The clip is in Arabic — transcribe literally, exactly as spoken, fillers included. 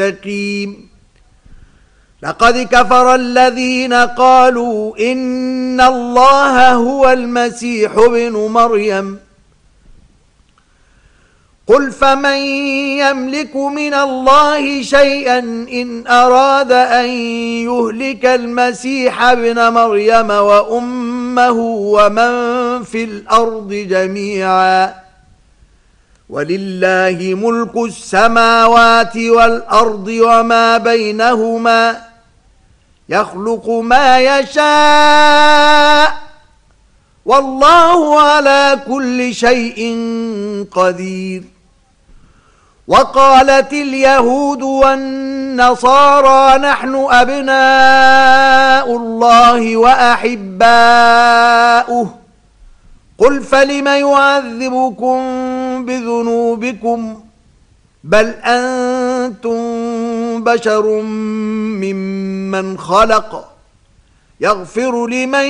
مستقيم. لقد كفر الذين قالوا إن الله هو المسيح ابن مريم قل فمن يملك من الله شيئا إن أراد أن يهلك المسيح ابن مريم وأمه ومن في الأرض جميعا ولله ملك السماوات والأرض وما بينهما يخلق ما يشاء والله على كل شيء قدير. وقالت اليهود والنصارى نحن أبناء الله وأحباؤه قل فلم يعذبكم بذنوبكم بل أنتم بشر ممن خلق يغفر لمن